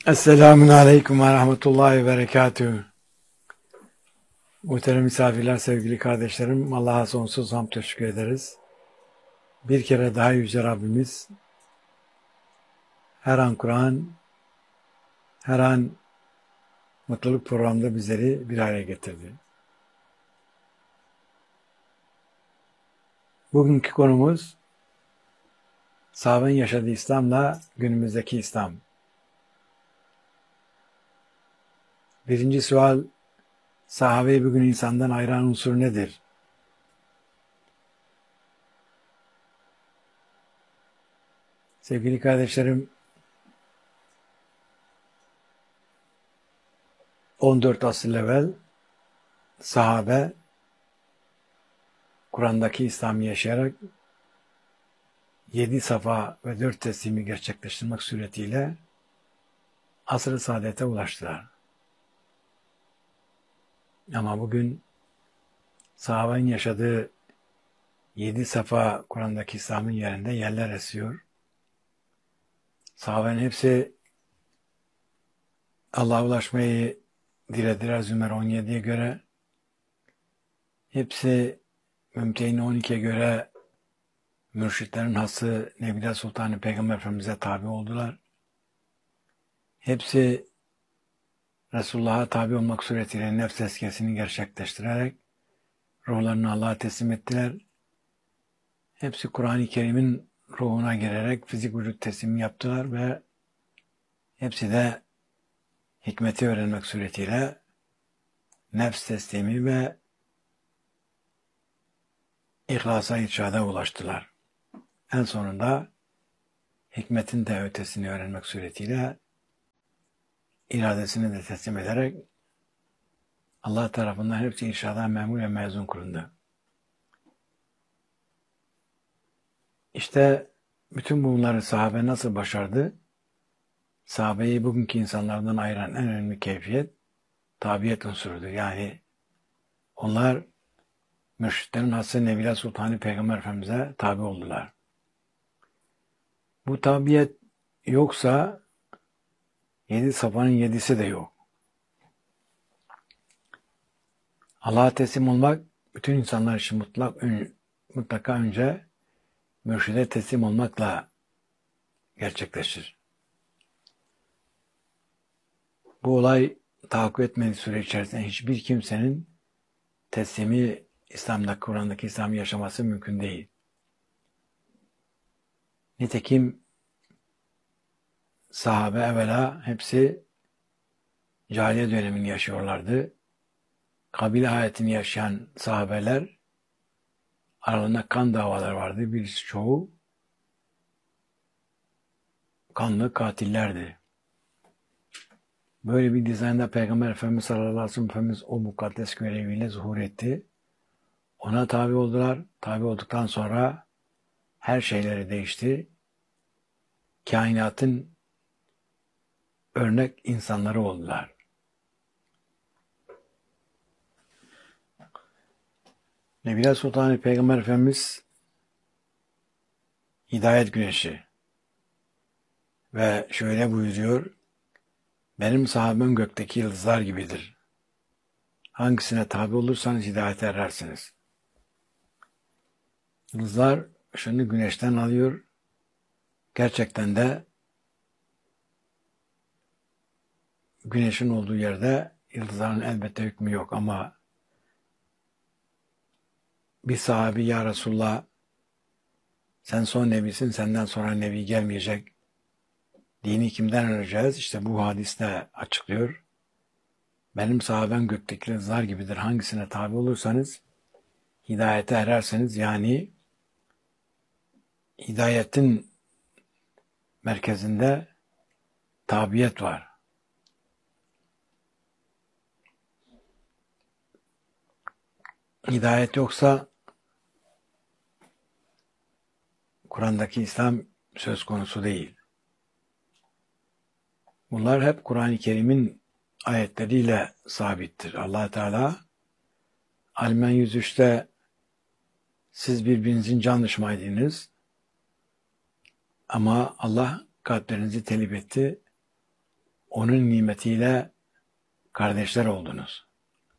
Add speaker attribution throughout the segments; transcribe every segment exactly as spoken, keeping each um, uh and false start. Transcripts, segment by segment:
Speaker 1: Esselamun Aleyküm ve Rahmetullahi ve Berekatühü. Muhterem misafirler, sevgili kardeşlerim, Allah'a sonsuz hamd teşekkür ederiz. Bir kere daha Yüce Rabbimiz her an Kur'an, her an mutluluk programında bizleri bir araya getirdi. Bugünkü konumuz sahabenin yaşadığı İslam'la günümüzdeki İslam. Birinci sual, sahabeyi bugün insandan ayıran unsur nedir? Sevgili kardeşlerim, on dört asır evvel sahabe Kur'an'daki İslam'ı yaşayarak yedi safa ve dört teslimi gerçekleştirmek suretiyle asr-ı saadete ulaştılar. Ama bugün sahabenin yaşadığı yedi safa Kur'an'daki İslam'ın yerinde yerler esiyor. Sahabenin hepsi Allah'a ulaşmayı dilediler Zümer on yediye göre. Hepsi Mümtehine on ikiye göre mürşitlerin hası Nebiler Sultanı Peygamber Efendimiz'e tabi oldular. Hepsi Resulullah'a tabi olmak suretiyle nefs tezkiyesini gerçekleştirerek ruhlarını Allah'a teslim ettiler. Hepsi Kur'an-ı Kerim'in ruhuna girerek fizik vücut teslimi yaptılar ve hepsi de hikmeti öğrenmek suretiyle nefs teslimi ve ihlasa irşada ulaştılar. En sonunda hikmetin de ötesini öğrenmek suretiyle iradesini de teslim ederek Allah tarafından hepsi irşada memur ve mezun kılındı. İşte bütün bunları sahabe nasıl başardı? Sahabeyi bugünkü insanlardan ayıran en önemli keyfiyet tabiyet unsurudur. Yani onlar mürşitlerin hası Nebiler Sultanı Peygamber Efendimiz'e tabi oldular. Bu tabiyet yoksa yedi safanın yedisi de yok. Allah'a teslim olmak bütün insanlar için mutlak, mutlaka önce mürşide teslim olmakla gerçekleşir. Bu olay tahakkuk etmediği süre içerisinde hiçbir kimsenin teslimi İslam'daki, Kur'an'daki İslam'ı yaşaması mümkün değil. Nitekim sahabe evvela hepsi cahiliye dönemini yaşıyorlardı. Kabile hayatını yaşayan sahabeler aralarında kan davaları vardı. Birisi çoğu kanlı katillerdi. Böyle bir dizaynda Peygamber Efendimiz sallallahu aleyhi ve sellem Efendimiz o mukaddes göreviyle zuhur etti. Ona tabi oldular. Tabi olduktan sonra her şeyleri değişti. Kainatın örnek insanları oldular. Nebiler Sultanı Peygamber Efendimiz hidayet güneşi ve şöyle buyuruyor: benim sahabem gökteki yıldızlar gibidir. Hangisine tabi olursanız hidayete erersiniz. Yıldızlar ışını güneşten alıyor. Gerçekten de güneşin olduğu yerde yıldızların elbette hükmü yok ama bir sahabi, ya Resulullah sen son nebisin, senden sonra nebi gelmeyecek. Dini kimden öğreneceğiz? İşte bu hadiste açıklıyor. Benim sahabem gökteki yıldızlar gibidir. Hangisine tabi olursanız hidayete ererseniz, yani hidayetin merkezinde tabiyet var. Hidayet yoksa Kur'an'daki İslam söz konusu değil. Bunlar hep Kur'an-ı Kerim'in ayetleriyle sabittir. Allah Teala Alimen yüz üçte siz birbirinizin can düşmanıydınız ama Allah kalplerinizi telif etti. onun nimetiyle kardeşler oldunuz.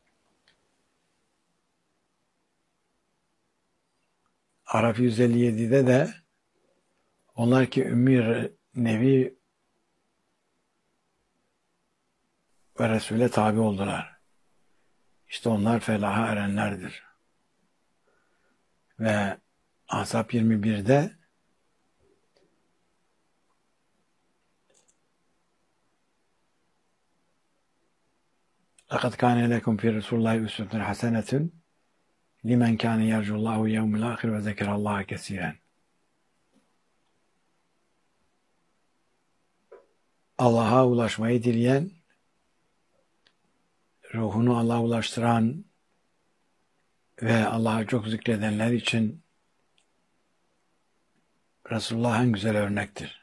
Speaker 1: Araf yüz elli yedi'de de onlar ki Ümmi Nebi ve Resul'e tabi oldular. İşte onlar felaha erenlerdir. Ve Ahzab yirmi bir'de لَقَدْ كَانَ لَكُمْ فِي رَسُولِ اللّٰهِ أُسْوَةٌ حَسَنَةٌ لِمَنْ كَانَ يَرْجُو اللّٰهَ وَالْيَوْمَ الْآخِرَ وَذَكَرَ اللّٰهَ كَثِيرًا. Allah'a ulaşmayı dileyen, ruhunu Allah'a ulaştıran ve Allah'a çok zikredenler için Resulullah en güzel örnektir.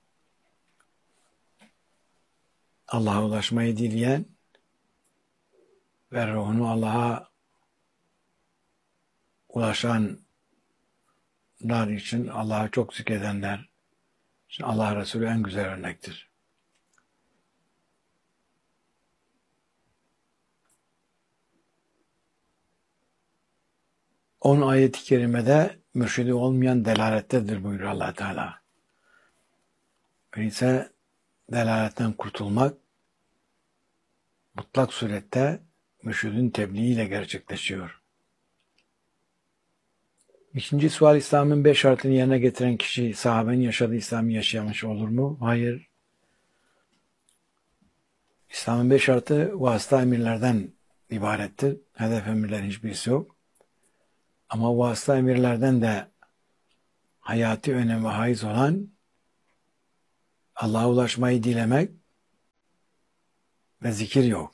Speaker 1: Allah'a ulaşmayı dileyen ve ruhunu Allah'a ulaşanlar için Allah'a çok zikredenler için Allah Resulü en güzel örnektir. on ayet-i kerimede mürşidi olmayan delalettedir buyuruyor Allah Teala. Öyleyse delaletten kurtulmak mutlak surette mürşidin tebliğiyle gerçekleşiyor. İkinci sual, İslam'ın beş şartını yerine getiren kişi sahabenin yaşadığı İslam'ı yaşamış olur mu? Hayır. İslam'ın beş şartı vasıta emirlerden ibarettir. Hedef emirlerin hiçbirisi yok. Ama vasıta emirlerden de hayati önemi haiz olan Allah'a ulaşmayı dilemek ve zikir yok.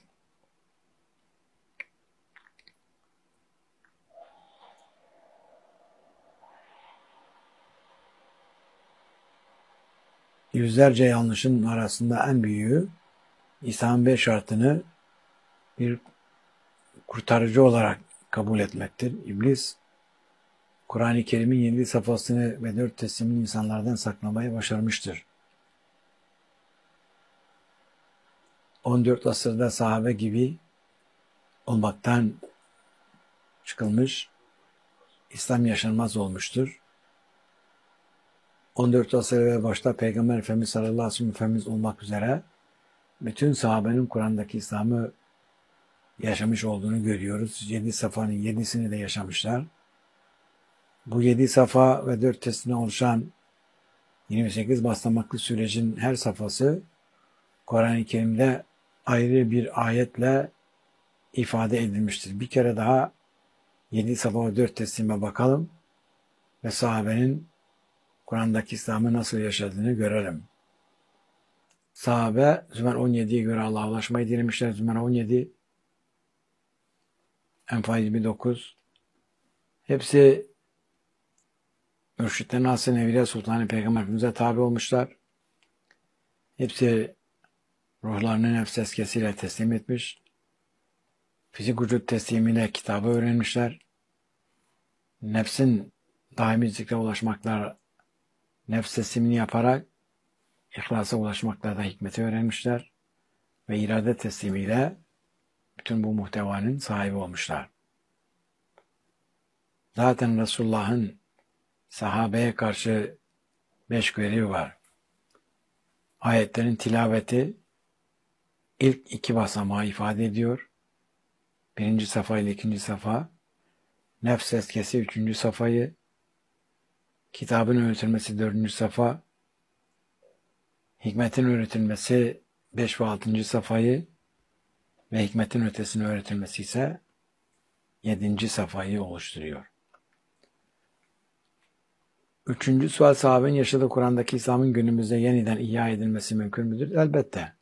Speaker 1: Yüzlerce yanlışın arasında en büyüğü İslam'ın beş şartını bir kurtarıcı olarak kabul etmektir. İblis, Kur'an-ı Kerim'in yedi safhasını ve dört teslimini insanlardan saklamayı başarmıştır. on dört asırda sahabe gibi olmaktan çıkılmış, İslam yaşanmaz olmuştur. on dört asır ve başta Peygamber Efendimiz sallallahu aleyhi ve sellem Efendimiz olmak üzere bütün sahabenin Kur'an'daki İslam'ı yaşamış olduğunu görüyoruz. Yedi safanın yedisini de yaşamışlar. Bu yedi safa ve dört teslimden oluşan yirmi sekiz basamaklı sürecin her safhası Kur'an-ı Kerim'de ayrı bir ayetle ifade edilmiştir. Bir kere daha yedi safa ve dört teslime bakalım ve sahabenin Kur'an'daki İslam'ı nasıl yaşadığını görelim. Sahabe Zümer on yedi'ye göre Allah'a ulaşmayı dilemişler. Zümer on yedi, Enfal yirmi dokuz. Hepsi mürşitlerin Hasan Evliya Sultanı Peygamber Efendimiz'e tabi olmuşlar. Hepsi ruhlarını nefs eskesiyle teslim etmiş. Fizik vücut teslimiyle kitabı öğrenmişler. Nefsin daimi zikre ulaşmakla, nefs teslimini yaparak İhlasa ulaşmakla da hikmeti öğrenmişler ve irade teslimiyle bütün bu muhtevanın sahibi olmuşlar. Zaten Resulullah'ın sahabeye karşı beş görevi var. Ayetlerin tilaveti ilk iki basamağı ifade ediyor. Birinci safa ile ikinci safa, nefs eskesi üçüncü safayı, kitabın öğretilmesi dördüncü safa, hikmetin öğretilmesi beş ve altıncı safayı ve hikmetin ötesini öğretilmesi ise yedinci safayı oluşturuyor. Üçüncü sual, sahabenin yaşadığı Kur'an'daki İslam'ın günümüzde yeniden ihya edilmesi mümkün müdür? Elbette.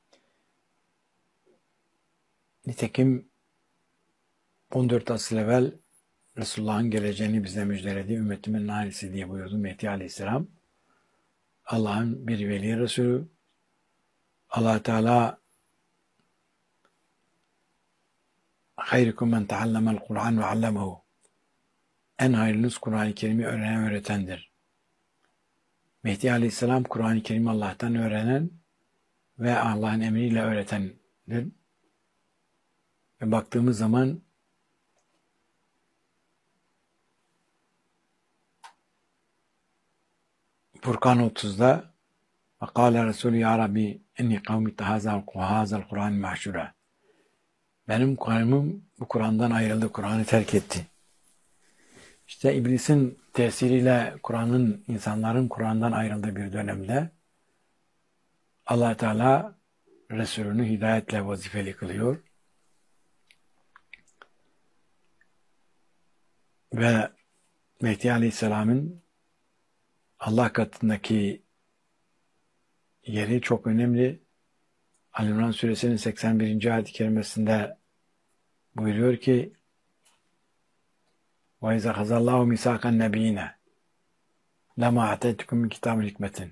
Speaker 1: Nitekim on dört asır evvel Resulullah'ın geleceğini bize müjdelediği ümmetimin nailesi diye buyurdu Mehdi Aleyhisselam. Allah'ın bir veli Resulü. Allah Teala hayrukum men teallemel Kur'an ve allemehu. En hayırlınız Kur'an-ı Kerim'i öğrenen öğretendir. Mehdi Aleyhisselam Kur'an-ı Kerim'i Allah'tan öğrenen ve Allah'ın emriyle öğretendir. Ve baktığımız zaman Furkan otuzda وَقَالَ رَسُولُ يَا رَبِّ اِنِّي قَوْمِ هَذَا الْقُرْآنِ مَحْشُورًا. Benim kavmim bu Kur'an'dan ayrıldı, Kur'an'ı terk etti. İşte iblisin tesiriyle Kur'an'ın, insanların Kur'an'dan ayrıldığı bir dönemde Allah Teala Resulünü hidayetle vazifeli kılıyor. Ve Mehdi Aleyhisselam'ın Allah katındaki yeri çok önemli. Ali İmran Suresinin seksen birinci ayet-i kerimesinde buyuruyor ki وَاِذَا خَزَ اللّٰهُ مِسَاقَ النَّب۪ينَ لَمَا اَتَيْتُكُمْ مِنْ كِتَابِ الْحِكْمَةٍ.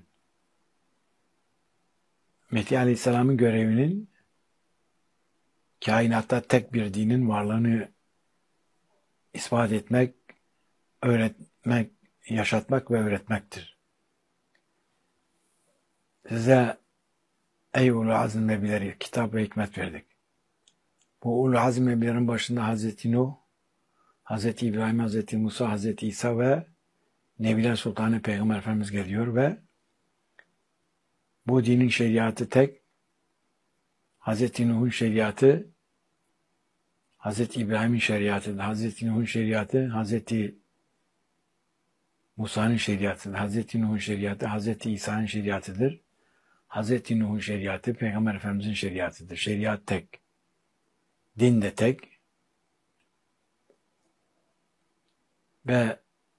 Speaker 1: Mehdi Aleyhisselam'ın görevinin kainatta tek bir dinin varlığını ispat etmek, öğretmek, yaşatmak ve öğretmektir. Size ey ulul azm nebileri kitap ve hikmet verdik. Bu ulul azm nebilerin başında Hazreti Nuh, Hazreti İbrahim, Hazreti Musa, Hazreti İsa ve Nebiler Sultanı Peygamber Efendimiz geliyor ve bu dinin şeriatı tek, Hazreti Nuh'un şeriatı, Hazreti İbrahim'in şeriatı, Hazreti Nuh'un şeriatı, Hazreti Musa'nın şeriatıdır. Hazreti Nuh'un şeriatı, Hazreti İsa'nın şeriatıdır. Hazreti Nuh'un şeriatı, Peygamber Efendimiz'in şeriatıdır. Şeriat tek. Din de tek. Ve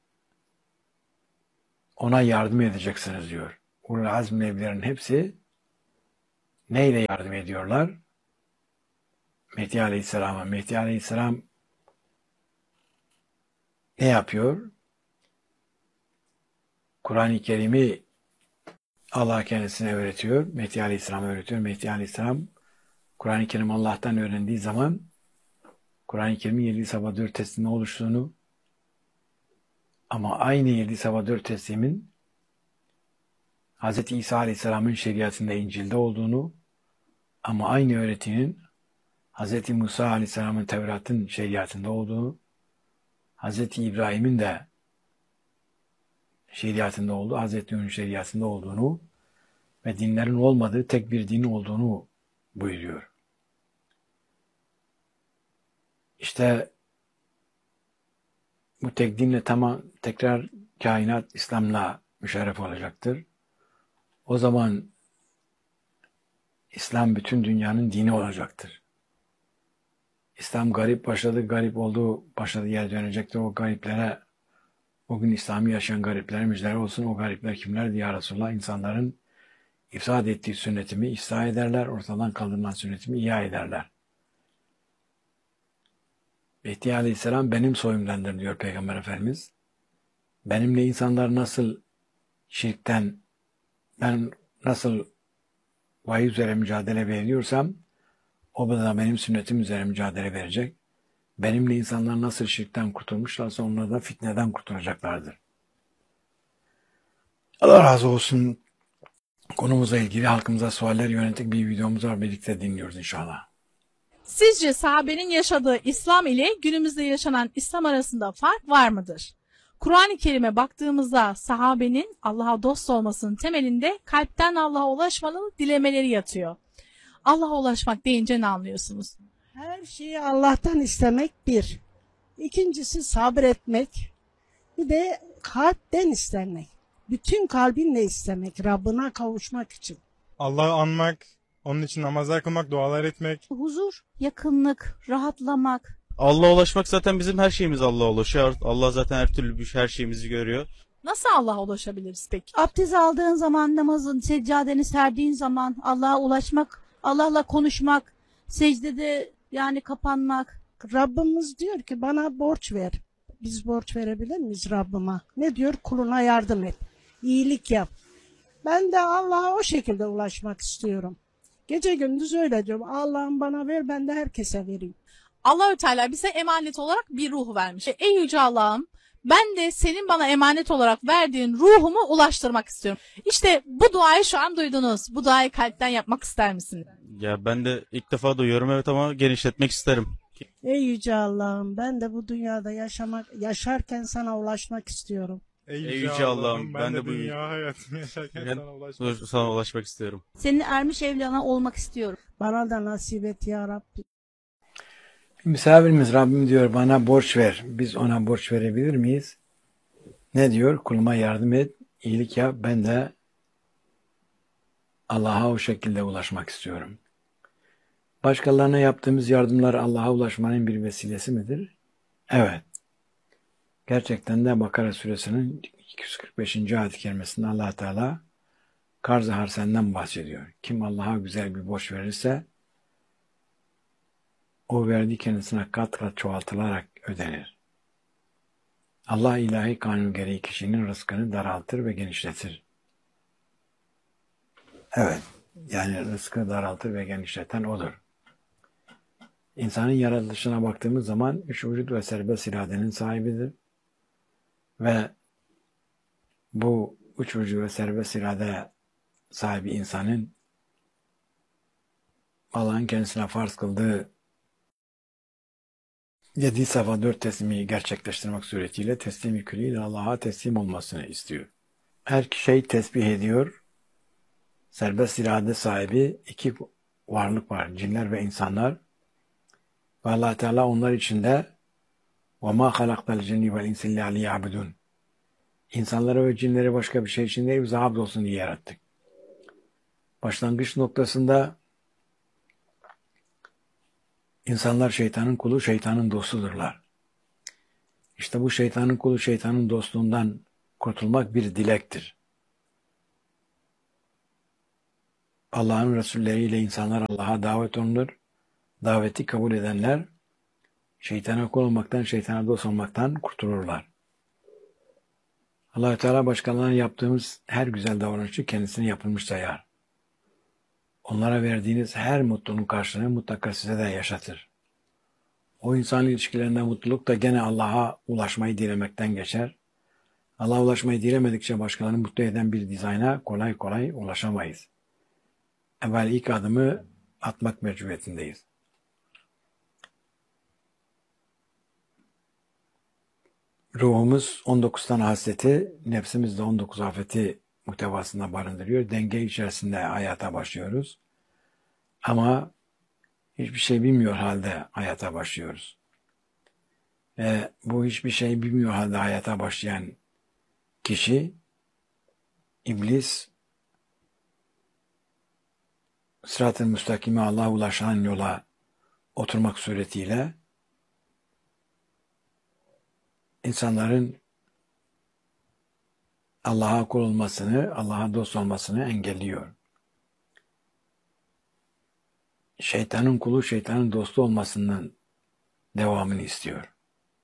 Speaker 1: ona yardım edeceksiniz diyor. Ulul azm nebilerin hepsi neyle yardım ediyorlar? Mehdi Aleyhisselam'a. Mehdi Aleyhisselam ne yapıyor? Kur'an-ı Kerim'i Allah kendisine öğretiyor. Mehdi Aleyhisselam'a öğretiyor. Mehdi Aleyhisselam Kur'an-ı Kerim Allah'tan öğrendiği zaman Kur'an-ı Kerim'in yedi sabah dört teslimi oluştuğunu ama aynı yedi sabah dört teslimin Hz. İsa Aleyhisselam'ın şeriatında İncil'de olduğunu ama aynı öğretinin Hz. Musa Aleyhisselam'ın Tevrat'ın şeriatında olduğunu, Hz. İbrahim'in de şeriatında olduğu, Hz. Nuh'un şeriatında olduğunu ve dinlerin olmadığı tek bir din olduğunu buyuruyor. İşte bu tek dinle tamam tekrar kainat İslam'la müşerref olacaktır. O zaman İslam bütün dünyanın dini olacaktır. İslam garip başladı, garip oldu, başladı yer dönecektir. O gariplere, o gün İslam'ı yaşayan gariplere müjdeler olsun. O garipler kimlerdi ya Resulullah? İnsanların ifsad ettiği sünnetimi ihsa ederler, ortadan kaldırılan sünnetimi ihya ederler. Mehdi Aleyhisselam benim soyumdandır diyor Peygamber Efendimiz. Benimle insanlar nasıl şirkten, ben nasıl vahiy üzere mücadele veriyorsam, o da benim sünnetim üzere mücadele verecek. Benimle insanlar nasıl şirkten kurtulmuşlarsa onlar da fitneden kurtulacaklardır. Allah razı olsun. Konumuzla ilgili halkımıza sualler yönelik bir videomuz var. Birlikte dinliyoruz inşallah.
Speaker 2: Sizce sahabenin yaşadığı İslam ile günümüzde yaşanan İslam arasında fark var mıdır? Kur'an-ı Kerim'e baktığımızda sahabenin Allah'a dost olmasının temelinde kalpten Allah'a ulaşmalı dilemeleri yatıyor. Allah'a ulaşmak deyince ne anlıyorsunuz?
Speaker 3: Her şeyi Allah'tan istemek bir. İkincisi sabretmek. Bir de kalpten istemek. Bütün kalbinle istemek. Rabbına kavuşmak için.
Speaker 4: Allah'ı anmak, onun için namazlar kılmak, dualar etmek.
Speaker 2: Huzur, yakınlık, rahatlamak.
Speaker 5: Allah'a ulaşmak zaten bizim her şeyimiz Allah'a ulaşıyor. Allah zaten her türlü bir her şeyimizi görüyor.
Speaker 2: Nasıl Allah'a ulaşabiliriz peki?
Speaker 6: Abdest aldığın zaman, namazın, seccadeni serdiğin zaman Allah'a ulaşmak, Allah'la konuşmak, secdede yani kapanmak.
Speaker 3: Rabbimiz diyor ki bana borç ver. Biz borç verebilir miyiz Rabbime? Ne diyor? Kuluna yardım et. İyilik yap. Ben de Allah'a o şekilde ulaşmak istiyorum. Gece gündüz öyle diyorum. Allah'ım bana ver, ben de herkese vereyim.
Speaker 2: Allahü Teala bize emanet olarak bir ruh vermiş. Ey yüce Allah'ım, Ben de senin bana emanet olarak verdiğin ruhumu ulaştırmak istiyorum. İşte bu duayı şu an duydunuz. Bu duayı kalpten yapmak ister misiniz?
Speaker 5: Ya ben de ilk defa duyuyorum evet ama genişletmek isterim.
Speaker 3: Ey Yüce Allah'ım, ben de bu dünyada yaşamak, yaşarken sana ulaşmak istiyorum.
Speaker 4: Ey
Speaker 5: Ey
Speaker 4: yüce
Speaker 5: yüce
Speaker 4: Allah'ım,
Speaker 5: Allah'ım,
Speaker 4: ben,
Speaker 5: ben
Speaker 4: de
Speaker 5: de bu-
Speaker 4: dünya hayatını yaşarken
Speaker 5: Ben-
Speaker 4: sana ulaşmak
Speaker 5: Sana ulaşmak istiyorum.
Speaker 6: Senin ermiş evlana olmak istiyorum.
Speaker 3: Bana da nasip et ya Rabbi.
Speaker 1: Misafirimiz Rabbim diyor bana borç ver. Biz ona borç verebilir miyiz? Ne diyor? Kuluma yardım et, iyilik yap. Ben de Allah'a o şekilde ulaşmak istiyorum. Başkalarına yaptığımız yardımlar Allah'a ulaşmanın bir vesilesi midir? Evet. Gerçekten de Bakara suresinin iki yüz kırk beşinci ayet-i kerimesinde Allah Teala karz-ı harsenden bahsediyor. Kim Allah'a güzel bir borç verirse o verdiği kendisine kat kat çoğaltılarak ödenir. Allah ilahi kanun gereği kişinin rızkını daraltır ve genişletir. Evet, yani rızkı daraltır ve genişleten O'dur. İnsanın yaratılışına baktığımız zaman üç vücut ve serbest iradenin sahibidir. Ve bu üç vücut ve serbest irade sahibi insanın Allah'ın kendisine farz kıldığı yedi safa dört teslimi gerçekleştirmek suretiyle teslimi külliyle Allah'a teslim olmasını istiyor. Her şey tesbih ediyor. Serbest irade sahibi iki varlık var. Cinler ve insanlar. Ve Allah Teala onlar içinde وَمَا خَلَقْتَ الْجِنِّ وَالْاِنْسِ اللّٰهِ لِيَعْبُدُونَ İnsanları ve cinleri başka bir şey için değil, bize abd olsun diye yarattık. Başlangıç noktasında insanlar şeytanın kulu, şeytanın dostudurlar. İşte bu şeytanın kulu, şeytanın dostluğundan kurtulmak bir dilektir. Allah'ın Resulleriyle insanlar Allah'a davet olunur. Daveti kabul edenler şeytana kul olmaktan, şeytana dost olmaktan kurtulurlar. Allah-u Teala başkalarına yaptığımız her güzel davranışı kendisine yapılmış sayar. Onlara verdiğiniz her mutluluğun karşılığını mutlaka size de yaşatır. O insan ilişkilerinde mutluluk da gene Allah'a ulaşmayı dilemekten geçer. Allah'a ulaşmayı dilemedikçe başkalarını mutlu eden bir dizayna kolay kolay ulaşamayız. Evvel ilk adımı atmak mecburiyetindeyiz. Ruhumuz on dokuz tane hasleti, nefsimiz de on dokuz afeti muhtevasında barındırıyor. Denge içerisinde hayata başlıyoruz. Ama hiçbir şey bilmiyor halde hayata başlıyoruz. Ve bu hiçbir şey bilmiyor halde hayata başlayan kişi, iblis, sırat-ı müstakime Allah'a ulaşan yola oturmak suretiyle insanların Allah'a kul olmasını, Allah'a dost olmasını engelliyor. Şeytanın kulu, şeytanın dostu olmasının devamını istiyor.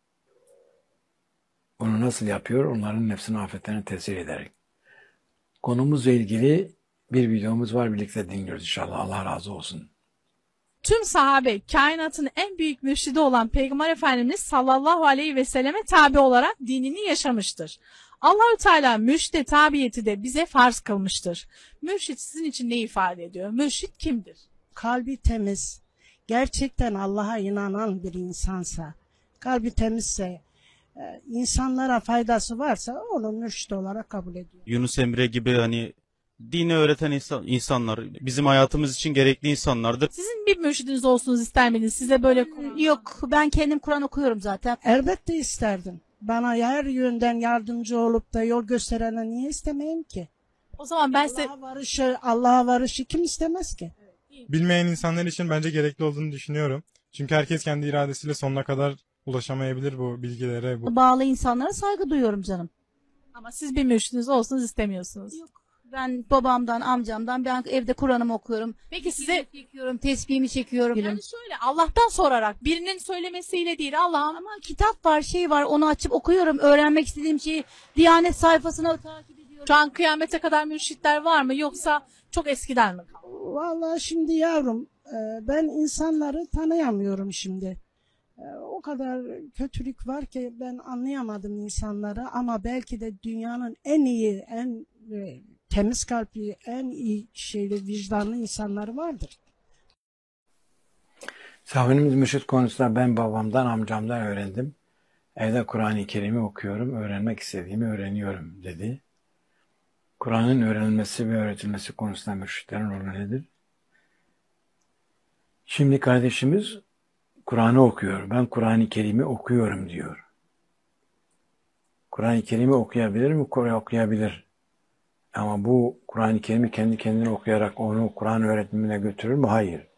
Speaker 1: Bunu nasıl yapıyor? Onların nefsinin afetlerine tesir ederek. Konumuzla ilgili bir videomuz var, birlikte dinliyoruz inşallah. Allah razı olsun.
Speaker 2: Tüm sahabe kainatın en büyük mürşidi olan Peygamber Efendimiz sallallahu aleyhi ve selleme tabi olarak dinini yaşamıştır. Allahü Teala mürşide tabiyeti de bize farz kılmıştır. Mürşit sizin için ne ifade ediyor? Mürşit kimdir?
Speaker 3: Kalbi temiz, gerçekten Allah'a inanan bir insansa, kalbi temizse, e, insanlara faydası varsa onu mürşid olarak kabul ediyor.
Speaker 5: Yunus Emre gibi hani dini öğreten insan, insanlar bizim hayatımız için gerekli insanlardır.
Speaker 2: Sizin bir mürşidiniz olsunuz ister miydiniz? Size böyle
Speaker 6: Yok, ben kendim Kur'an okuyorum zaten.
Speaker 3: Elbette isterdim. Bana her yönden yardımcı olup da yol gösterene niye istemeyeyim ki?
Speaker 2: o zaman ben size
Speaker 3: Allah'a varışı, Allah'a varışı kim istemez ki?
Speaker 4: Bilmeyen insanlar için bence gerekli olduğunu düşünüyorum. Çünkü herkes kendi iradesiyle sonuna kadar ulaşamayabilir bu bilgilere. Bu.
Speaker 6: Bağlı insanlara saygı duyuyorum canım.
Speaker 2: ama siz bir mürşidiniz olsunuz istemiyorsunuz.
Speaker 6: Yok. Ben babamdan, amcamdan, ben evde Kur'an'ımı okuyorum.
Speaker 2: Peki size
Speaker 6: çekiyorum, tesbihimi çekiyorum.
Speaker 2: yani şöyle Allah'tan sorarak birinin söylemesiyle değil Allah'ım
Speaker 6: Ama kitap var, şey var, onu açıp okuyorum. Öğrenmek istediğim şeyi Diyanet sayfasına takip ediyorum.
Speaker 2: şu an kıyamete kadar mürşitler var mı yoksa çok eskiden mi kaldı?
Speaker 3: Vallahi şimdi yavrum, e, ben insanları tanıyamıyorum şimdi. E, o kadar kötülük var ki ben anlayamadım insanları, ama belki de dünyanın en iyi, en e, temiz kalpli, en iyi şeyli, vicdanlı insanları vardır.
Speaker 1: Sahabeniz mürşit konusunda ben babamdan, amcamdan öğrendim. Evde Kur'an-ı Kerim'i okuyorum, öğrenmek istediğimi öğreniyorum dedi. Kur'an'ın öğrenilmesi ve öğretilmesi konusunda mürşitlerin rolü nedir? Şimdi kardeşimiz Kur'an'ı okuyor. Ben Kur'an-ı Kerim'i okuyorum diyor. Kur'an-ı Kerim'i okuyabilir mi? Okuyabilir. Ama bu Kur'an-ı Kerim'i kendi kendine okuyarak onu Kur'an öğretimine götürür mü? Hayır.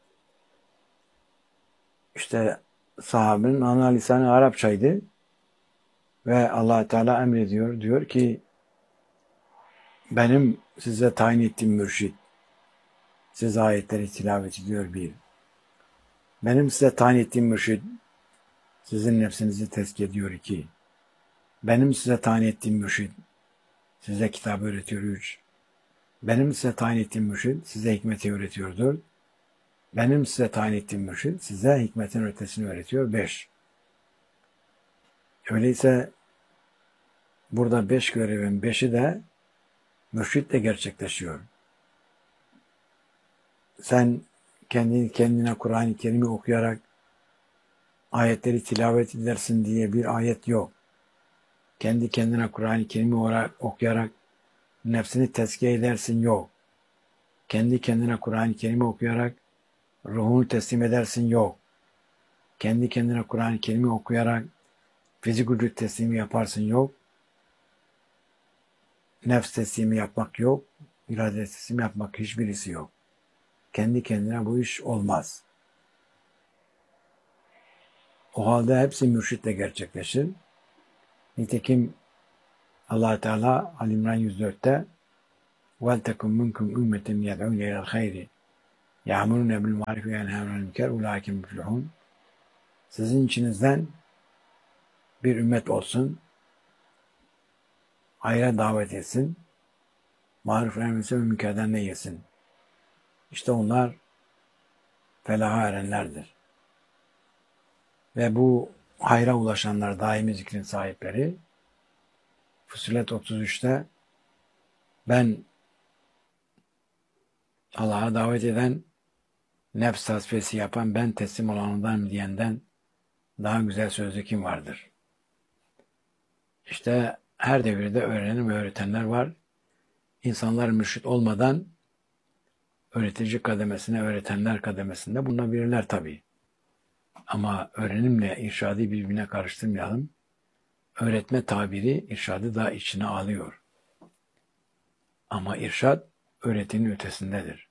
Speaker 1: İşte sahabenin ana lisanı Arapçaydı ve Allah Teala emrediyor. Diyor ki benim size tayin ettiğim mürşit. Siz ayetleri tilavet ediyor bir. Benim size tayin ettiğim mürşit sizin nefsinizi tezkiye ediyor iki. Benim size tayin ettiğim mürşit size kitabı öğretiyor üç. Benim size tayin ettiğim mürşit size hikmeti öğretiyor dört. Benim size tayin ettiğim mürşit size hikmetin ötesini öğretiyor beş. Öyleyse burada beş görevin beşi de mürşitle gerçekleşiyor. Sen kendi kendine Kur'an-ı Kerim'i okuyarak ayetleri tilavet edersin diye bir ayet yok. Kendi kendine Kur'an-ı Kerim'i okuyarak nefsini tezkiye edersin yok. Kendi kendine Kur'an-ı Kerim'i okuyarak ruhunu teslim edersin yok. Kendi kendine Kur'an-ı Kerim'i okuyarak fizik vücut teslimi yaparsın yok. Nefs teslimi yapmak yok. İrade teslimi yapmak hiçbirisi yok. Kendi kendine bu iş olmaz. O halde hepsi mürşitle gerçekleşir. Nitekim Allah Teala Ali İmran yüz dörtte وَلْتَكُمْ مِنْكُمْ اُمَّةٍ يَدْعُونَ اِلَى الْخَيْرِ يَعْمُرُونَ بِالْمَعْرُفِ وَيَنْهَوْنَ عَنِ الْمُنكَرِ اُولَٰئِكَ مُفْلِحُونَ. Sizin içinizden bir ümmet olsun, hayra davet etsin, maruf emrisi ve münkerden ne yesin. İşte onlar felaha erenlerdir. Ve bu hayra ulaşanlar, daimi zikrin sahipleri, Fussilet otuz üçte ben Allah'a davet eden, nefs tasfiyesi yapan, ben teslim olanından diyenden daha güzel sözlü kim vardır? İşte her devirde öğrenen ve öğretenler var. İnsanlar mürşit olmadan öğretici kademesine, öğretenler kademesinde bulunabilirler tabii. Ama öğrenimle irşadı birbirine karıştırmayalım. Öğretme tabiri irşadı da içine alıyor. Ama irşad öğretinin ötesindedir.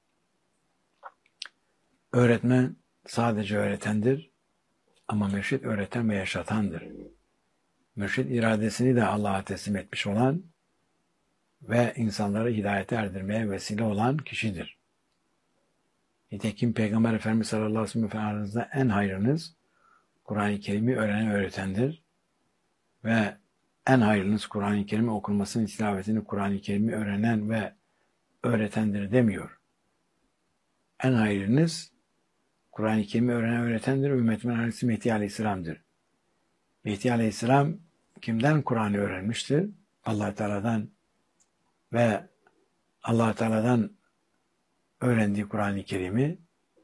Speaker 1: Öğretmen sadece öğretendir ama mürşit öğreten ve yaşatandır. Mürşit iradesini de Allah'a teslim etmiş olan ve insanları hidayete erdirmeye vesile olan kişidir. Nitekim Peygamber Efendimiz sallallahu aleyhi ve sellem aranızda en hayrınız Kur'an-ı Kerim'i öğrenen öğretendir ve en hayırlınız Kur'an-ı Kerim'i okunmasını, tilavetini Kur'an-ı Kerim'i öğrenen ve öğretendir demiyor. En hayırlınız Kur'an-ı Kerim'i öğrenen öğretendir, ümmetimin halisi Mehdi Aleyhisselam'dır. Mehdi Aleyhisselam kimden Kur'an'ı öğrenmiştir? Allah Teala'dan ve Allah Teala'dan öğrendiği Kur'an-ı Kerim'i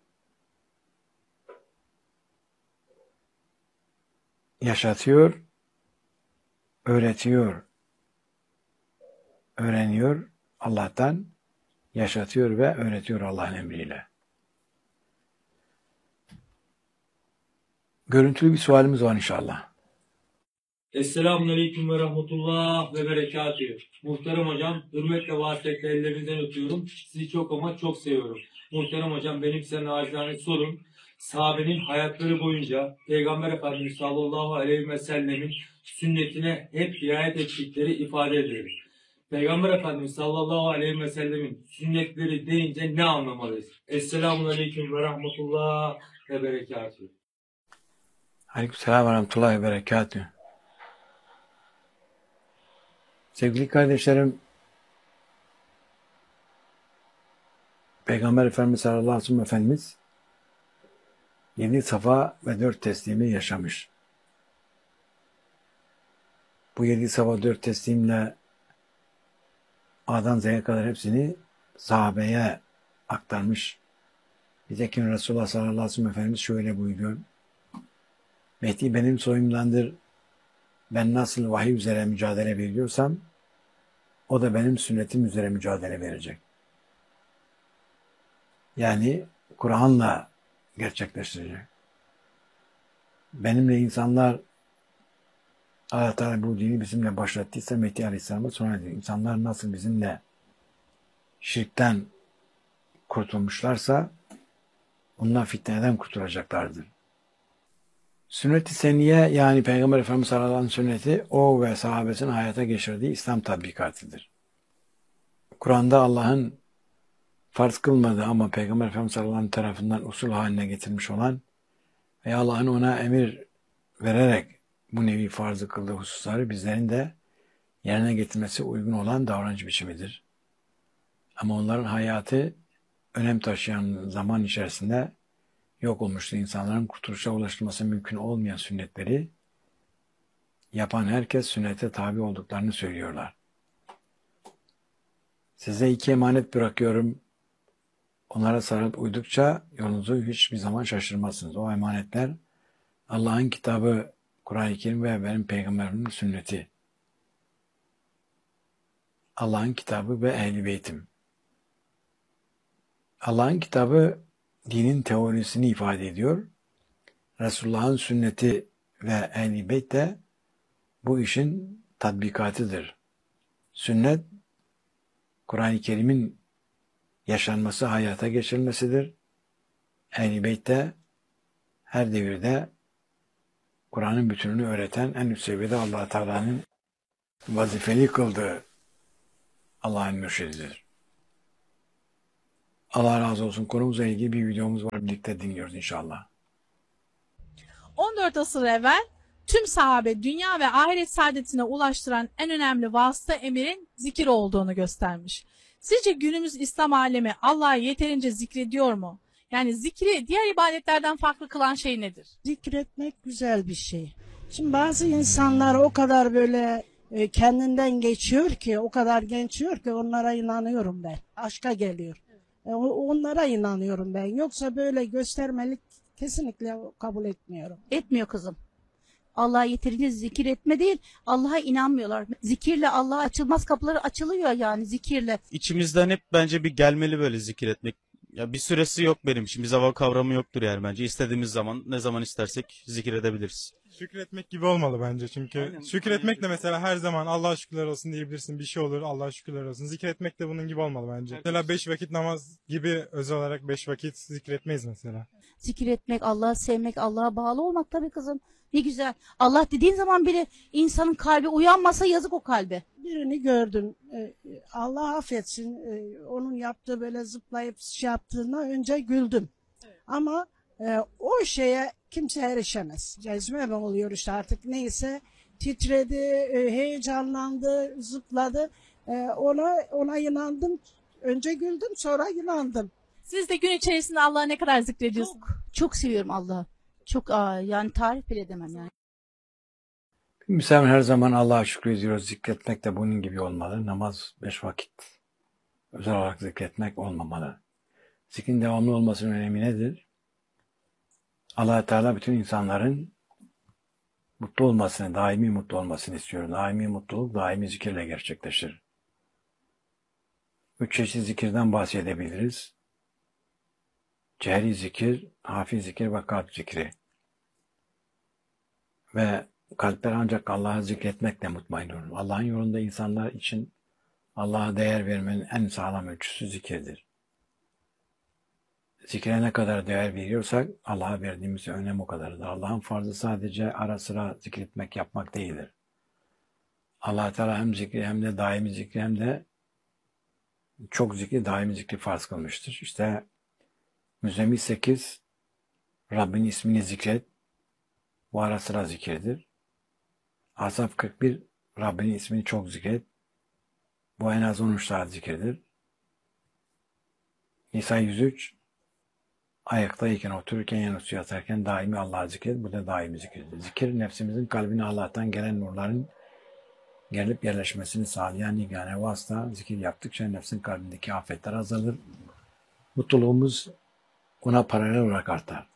Speaker 1: yaşatıyor, öğretiyor, öğreniyor Allah'tan, yaşatıyor ve öğretiyor Allah'ın emriyle. Görüntülü bir sualimiz var inşallah.
Speaker 7: Esselamun Aleyküm ve Rahmetullah ve Berekatühü. Muhterem hocam, hürmetle ve hasretle ellerinizden öpüyorum. Sizi çok ama çok seviyorum. Muhterem hocam, benim size nacizane sorum. Sahabenin hayatları boyunca Peygamber Efendimiz sallallahu aleyhi ve sellemin sünnetine hep riayet ettikleri ifade edilir. Peygamber Efendimiz sallallahu aleyhi ve sellemin sünnetleri deyince ne anlamalıyız? Esselamun Aleyküm ve Rahmetullah ve Berekatühü.
Speaker 1: Aleykümselam ve Rahmetullahi ve Berekatühü. Sevgili kardeşlerim, Peygamber Efendimiz sallallahu aleyhi ve sellem Efendimiz Yedi safa ve dört teslimi yaşamış. Bu yedi safa dört teslimle A'dan Z'ye kadar hepsini sahabeye aktarmış. Nitekim Resulullah sallallahu aleyhi ve sellem Efendimiz şöyle buyuruyor. Mehdi benim soyumdandır. Ben nasıl vahiy üzere mücadele veriyorsam o da benim sünnetim üzere mücadele verecek. Yani Kur'an'la gerçekleştirecek. Benimle insanlar Allah Teala bu dini bizimle başlattıysa Mehdi Aleyhisselam'a sonra diyor. İnsanlar nasıl bizimle şirkten kurtulmuşlarsa onlar fitneden kurtulacaklardır. Sünnet-i Seniyye yani Peygamber Efendimiz sallallahu aleyhi ve sellem sünneti o ve sahabesinin hayata geçirdiği İslam tatbikatıdır. Kur'an'da Allah'ın farz kılmadığı ama Peygamber Efendimiz sallallahu aleyhi ve sellem tarafından usul haline getirmiş olan ve Allah'ın ona emir vererek bu nevi farzı kıldığı hususları bizlerin de yerine getirmesi uygun olan davranış biçimidir. Ama onların hayatı önem taşıyan zaman içerisinde yok olmuştu. İnsanların kurtuluşa ulaşılması mümkün olmayan sünnetleri yapan herkes sünnete tabi olduklarını söylüyorlar. Size iki emanet bırakıyorum. Onlara sarılıp uydukça yolunuzu hiçbir zaman şaşırmazsınız. O emanetler Allah'ın kitabı Kur'an-ı Kerim ve benim peygamberimin sünneti. Allah'ın kitabı ve ehl-i beytim. Allah'ın kitabı dinin teorisini ifade ediyor. Resulullah'ın sünneti ve ehl-i beyt de bu işin tatbikatıdır. Sünnet, Kur'an-ı Kerim'in yaşanması, hayata geçirilmesidir. Ehl-i beyt de her devirde Kur'an'ın bütününü öğreten en üst seviyede Allah Teala'nın vazifeli kıldığı Allah'ın mürşididir. Allah razı olsun. Konumuzla ilgili bir videomuz var. Birlikte dinliyoruz inşallah.
Speaker 2: on dört asır evvel tüm sahabe dünya ve ahiret saadetine ulaştıran en önemli vasıta emirin zikir olduğunu göstermiş. Sizce günümüz İslam alemi Allah'ı yeterince zikrediyor mu? Yani zikri diğer ibadetlerden farklı kılan şey nedir?
Speaker 3: Zikretmek güzel bir şey. Şimdi bazı insanlar o kadar böyle e, kendinden geçiyor ki, o kadar geçiyor ki onlara inanıyorum ben. Aşka geliyor. E, o- onlara inanıyorum ben. Yoksa böyle göstermelik kesinlikle kabul etmiyorum.
Speaker 6: Etmiyor kızım. Allah'a yeterince zikir etme değil, Allah'a inanmıyorlar. Zikirle Allah'a açılmaz kapıları açılıyor yani zikirle.
Speaker 5: İçimizden hep bence bir gelmeli böyle zikir etmek. Ya bir süresi yok benim için. Bir zaman kavramı yoktur yani bence. İstediğimiz zaman, ne zaman istersek zikir edebiliriz.
Speaker 4: Şükretmek gibi olmalı bence çünkü
Speaker 5: Aynen,
Speaker 4: şükretmek de
Speaker 5: aynen.
Speaker 4: mesela her zaman Allah'a şükürler olsun diyebilirsin, bir şey olur Allah'a şükürler olsun. Zikretmek de bunun gibi olmalı bence. Mesela beş vakit namaz gibi özel olarak beş vakit zikretmeyiz mesela.
Speaker 6: Zikir etmek, Allah'ı sevmek, Allah'a bağlı olmak tabii kızım. Ne güzel. Allah dediğin zaman bile insanın kalbi uyanmasa yazık o kalbe.
Speaker 3: Birini gördüm. E, Allah affetsin. e, Onun yaptığı böyle zıplayıp şey yaptığına önce güldüm. Ama e, o şeye kimse erişemez. Cezme mi oluyor işte artık neyse. Titredi, e, heyecanlandı, zıpladı. E, ona ona inandım. Önce güldüm, sonra inandım.
Speaker 2: Siz de gün içerisinde Allah'ı ne kadar zikrediyorsunuz?
Speaker 6: Çok, çok seviyorum Allah'ı. Çok aa, yani tarif bile edemem yani.
Speaker 1: Misal her zaman Allah'a şükrediyoruz. Zikretmek de bunun gibi olmalı. Namaz beş vakit özel olarak zikretmek olmamalı. Zikrin devamlı olmasının önemi nedir? Allah Teala bütün insanların mutlu olmasını, daimi mutlu olmasını istiyor. Daimi mutluluk daimi zikirle gerçekleşir. Üç çeşit zikirden bahsedebiliriz. Cehri zikir, hafi zikir ve kalp zikri. Ve kalpler ancak Allah'ı zikretmekle mutmain olur. Allah'ın yolunda insanlar için Allah'a değer vermenin en sağlam ölçüsü zikirdir. Zikre ne kadar değer veriyorsak Allah'a verdiğimiz önem o kadardır. Allah'ın farzı sadece ara sıra zikretmek, yapmak değildir. Allah Teala hem zikri hem de daimi zikri hem de çok zikri, daimi zikri farz kılmıştır. İşte Müzzemmil sekiz Rabbin ismini zikret, bu ara sıra zikirdir. Asaf kırk bir Rabbinin ismini çok zikret, bu en az on üç saat zikirdir. Nisa yüz üç ayaktayken, otururken, yanıp yatarken daimi Allah'ı zikret. Burada daimi zikret. Zikir nefsimizin kalbine Allah'tan gelen nurların gelip yerleşmesini sağlayan yegane vasıta. Zikir yaptıkça nefsin kalbindeki afetler azalır. Mutluluğumuz ona paralel olarak artar.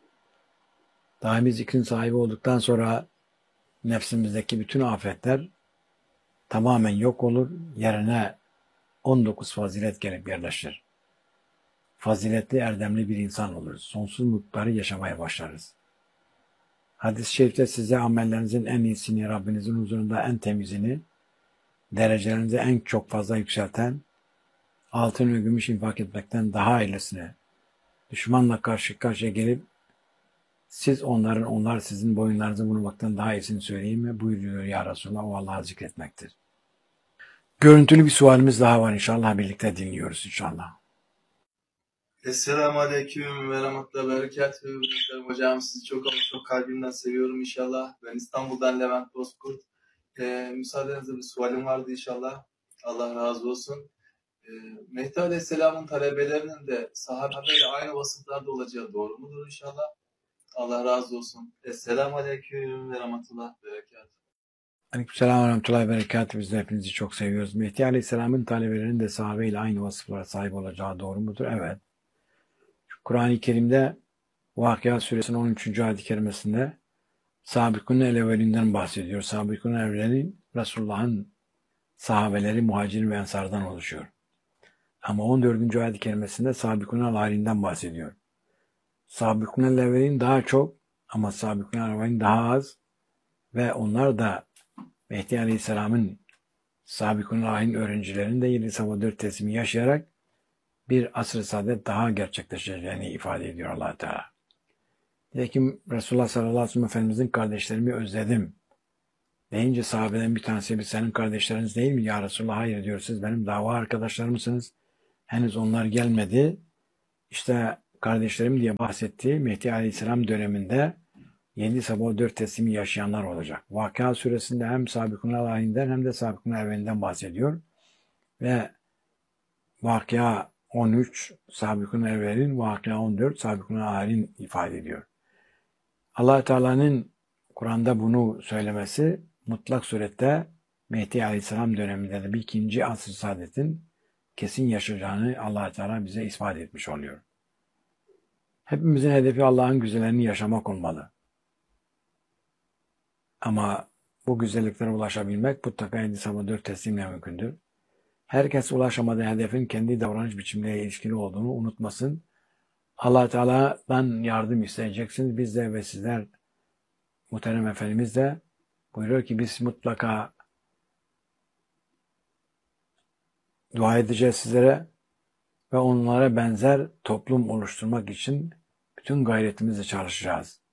Speaker 1: Daimi zikrin sahibi olduktan sonra nefsimizdeki bütün afetler tamamen yok olur. Yerine on dokuz fazilet gelip yerleşir. Faziletli, erdemli bir insan oluruz. Sonsuz mutlulukları yaşamaya başlarız. Hadis-i şerifte size amellerinizin en iyisini, Rabbinizin huzurunda en temizini, derecelerinizi en çok fazla yükselten, altın ve gümüş infak etmekten daha hayırlısını, düşmanla karşı karşıya gelip siz onların, onlar sizin boyunlarınızı vurmaktan daha iyisini söyleyeyim mi? Buyuruyor ya Resulallah, o Allah'ı zikretmektir. Görüntülü bir sualimiz daha var inşallah, birlikte dinliyoruz inşallah.
Speaker 8: Esselamu Aleyküm ve Rahmetullahi ve Berekatühü. Muhterem hocam, sizi çok ama çok kalbimden seviyorum inşallah. Ben İstanbul'dan Levent Bozkurt. Ee, müsaadenizle bir sualim vardı inşallah. Allah razı olsun. Ee, Mehdi Aleyhisselam'ın talebelerinin de sahabeyle aynı vasıflarda olacağı doğru mudur inşallah? Allah razı olsun. Esselamu Aleyküm ve Rahmetullahi ve Berekatühü.
Speaker 1: Aleykümselam ve rahmetullahi ve berekatuhu. Biz de hepinizi çok seviyoruz. Mehdi Aleyhisselam'ın talebelerinin de sahabeyle aynı vasıflara sahip olacağı doğru mudur? Evet. Kur'an-ı Kerim'de Vakıa Suresinin on üçüncü ayet-i kerimesinde Sabikun el-evvelinden bahsediyor. Sabikun el-evvelin Resulullah'ın sahabeleri muhacirin ve ensardan oluşuyor. Ama on dördüncü ayet-i kerimesinde Sabikun el-halinden bahsediyor. Sabikun el-evvelin daha çok ama Sabikun el-evvelin daha az ve onlar da Mehdi Aleyhisselam'ın Sabikun el-halin öğrencilerinin de yedi sabah dört teslimi yaşayarak bir asr-ı saadet daha gerçekleşeceğini ifade ediyor Allah Teala. Nitekim Resulullah sallallahu aleyhi ve sellem Efendimizin kardeşlerimi özledim deyince sahabeden bir tanesi, biz senin kardeşleriniz değil mi ya Resulullah? Hayır diyor, siz benim dava arkadaşlarımsınız. Henüz onlar gelmedi. İşte kardeşlerim diye bahsettiği Mehdi Aleyhisselam döneminde yedi sabah dört teslimi yaşayanlar olacak. Vakıa suresinde hem Sabikun el-halinden hem de Sabikun el-evvelinden bahsediyor. Ve Vakıa on üç Sabikun el-evvelin, Vakıa on dört Sabikun el-halin ifade ediyor. Allah Teala'nın Kur'an'da bunu söylemesi mutlak surette Mehdi Aleyhisselam döneminde de bir ikinci asr-ı saadetin kesin yaşayacağını Allah Teala bize ispat etmiş oluyor. Hepimizin hedefi Allah'ın güzellerini yaşamak olmalı. Ama bu güzelliklere ulaşabilmek mutlaka yedi sabah dört teslimle mümkündür. Herkes ulaşamadığı hedefin kendi davranış biçimleriyle ilişkili olduğunu unutmasın. Allah Teala'dan yardım isteyeceksiniz. Biz de ve sizler, muhterem Efendimiz de buyuruyor ki biz mutlaka dua edeceğiz sizlere ve onlara benzer toplum oluşturmak için bütün gayretimizle çalışacağız.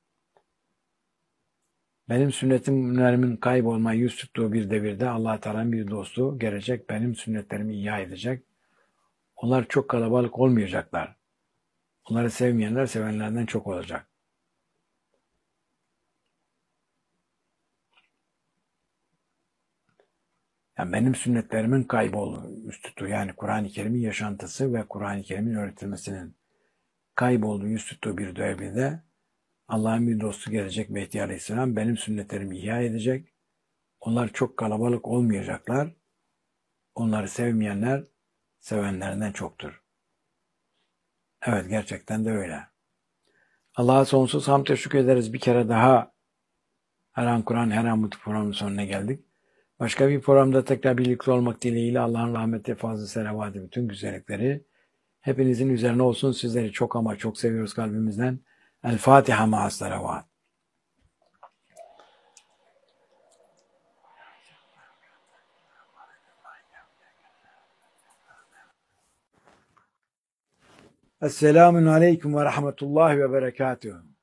Speaker 1: Benim sünnetimlerimin kaybolmayı yüz tuttuğu bir devirde Allah Teala'nın bir dostu gelecek, benim sünnetlerimi ihya edecek. Onlar çok kalabalık olmayacaklar. Onları sevmeyenler sevenlerden çok olacak. Yani benim sünnetlerimin kaybolduğu, yüz tuttuğu, yani Kur'an-ı Kerim'in yaşantısı ve Kur'an-ı Kerim'in öğretilmesinin kaybolduğu, yüz tuttuğu bir devirde Allah'ın bir dostu gelecek, Mehdi Aleyhisselam benim sünnetlerimi ihya edecek. Onlar çok kalabalık olmayacaklar. Onları sevmeyenler sevenlerinden çoktur. Evet, gerçekten de öyle. Allah'a sonsuz hamd teşekkür ederiz. Bir kere daha her an Kur'an, her an bu programın sonuna geldik. Başka bir programda tekrar birlikte olmak dileğiyle Allah'ın rahmeti, fazla selavatı, bütün güzellikleri hepinizin üzerine olsun. Sizleri çok ama çok seviyoruz kalbimizden. El Fatiha ma'as salavat. Esselamun aleyküm ve rahmetullahi ve berekatuhu.